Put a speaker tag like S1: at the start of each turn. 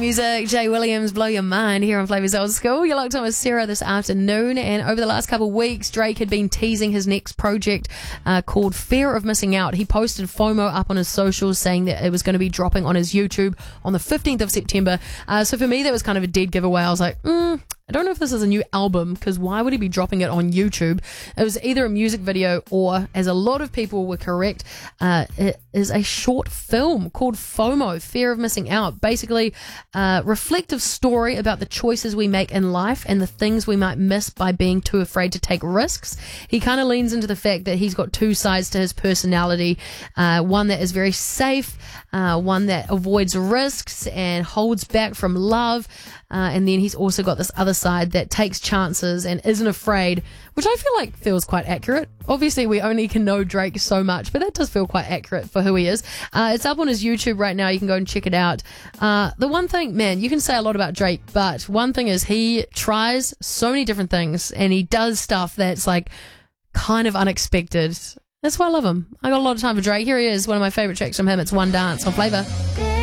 S1: music. Jay Williams, Blow Your Mind here on Flavours Old School. You're locked on with Sarah this afternoon, and over the last couple of weeks, Drake had been teasing his next project called Fear of Missing Out. He posted FOMO up on his socials saying that it was going to be dropping on his YouTube on the 15th of September. So for me, that was kind of a dead giveaway. I was like, I don't know if this is a new album, because why would he be dropping it on YouTube? It was either a music video or, as a lot of people were correct, it is a short film called FOMO, Fear of Missing Out. Basically, a reflective story about the choices we make in life and the things we might miss by being too afraid to take risks. He kind of leans into the fact that he's got two sides to his personality, one that is very safe, one that avoids risks and holds back from love, and then he's also got this other side that takes chances and isn't afraid, which I feel like feels quite accurate. Obviously, we only can know Drake so much, but that does feel quite accurate for who he is. It's up on his YouTube right now. You can go and check it out. The one thing, man, you can say a lot about Drake, but one thing is he tries so many different things and he does stuff that's like kind of unexpected. That's why I love him. I got a lot of time for Drake. Here he is, one of my favorite tracks from him. It's One Dance on Flavour.